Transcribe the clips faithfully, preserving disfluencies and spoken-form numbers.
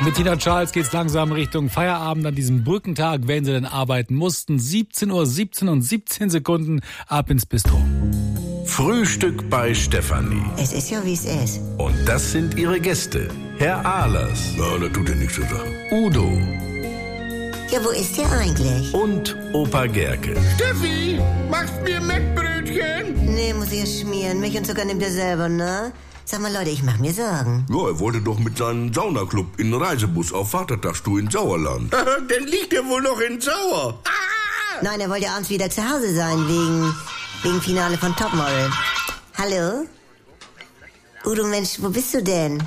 Mit Tina Charles geht's langsam Richtung Feierabend an diesem Brückentag, wenn sie denn arbeiten mussten. siebzehn Uhr siebzehn und siebzehn Sekunden, ab ins Bistro. Frühstück bei Stefanie. Es ist ja, wie es ist. Und das sind ihre Gäste. Herr Ahlers. Ja, da tut er nichts zur Sache. Udo. Ja, wo ist der eigentlich? Und Opa Gerke. Steffi, machst mir Mettbrötchen? Nee, muss ich ja schmieren. Milch und Zucker nimmt er selber, ne? Sag mal, Leute, ich mach mir Sorgen. Ja, er wollte doch mit seinem Saunaclub in den Reisebus auf Vatertagstour in Sauerland. Dann liegt er wohl noch in Sauer. Ah! Nein, er wollte abends wieder zu Hause sein, wegen, wegen Finale von Topmodel. Hallo? Udo, Mensch, wo bist du denn?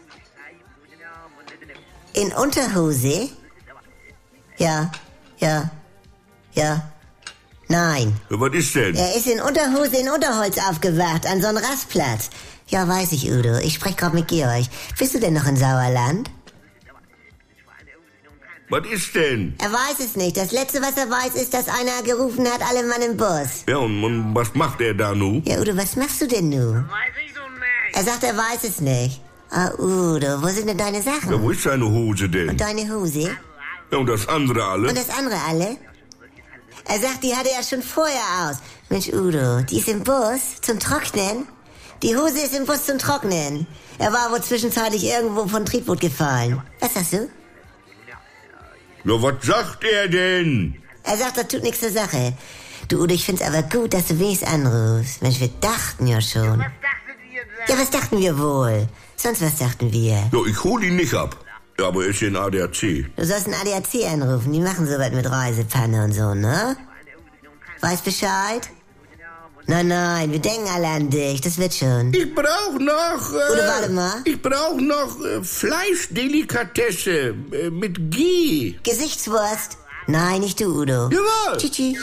In Unterhose? Ja, ja, ja. Nein. Ja, was ist denn? Er ist in Unterhose in Unterholz aufgewacht, an so einem Rastplatz. Ja, weiß ich, Udo. Ich sprech grad mit Georg. Bist du denn noch in Sauerland? Was ist denn? Er weiß es nicht. Das Letzte, was er weiß, ist, dass einer gerufen hat, alle Mann im Bus. Ja, und, und was macht er da nu? Ja, Udo, was machst du denn nu? Weiß ich so nicht. Er sagt, er weiß es nicht. Ah, Udo, wo sind denn deine Sachen? Ja, wo ist seine Hose denn? Und deine Hose? Ja, und das andere alle? Und das andere alle? Er sagt, die hatte er schon vorher aus. Mensch, Udo, die ist im Bus zum Trocknen? Die Hose ist im Bus zum Trocknen. Er war wohl zwischenzeitlich irgendwo von Triebboot gefallen. Was sagst du? Ja, was sagt er denn? Er sagt, das tut nichts zur Sache. Du, Udo, ich find's aber gut, dass du wenigstens anrufst. Mensch, wir dachten ja schon. Was dachtet ihr denn? Ja, was dachten wir wohl? Sonst was dachten wir? Ja, ich hol ihn nicht ab. Ja, aber er ist in A D A C. Du sollst einen A D A C anrufen, die machen sowas mit Reisepanne und so, ne? Weiß Bescheid? Nein, nein, wir denken alle an dich, das wird schon. Ich brauch noch... Äh, Oder warte mal. Ich brauch noch äh, Fleischdelikatesse äh, mit Ghee. Gesichtswurst? Nein, nicht du, Udo. Jawohl. Tschüssi.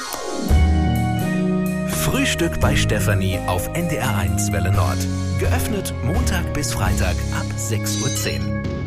Frühstück bei Stefanie auf N D R eins Welle Nord. Geöffnet Montag bis Freitag ab sechs Uhr zehn.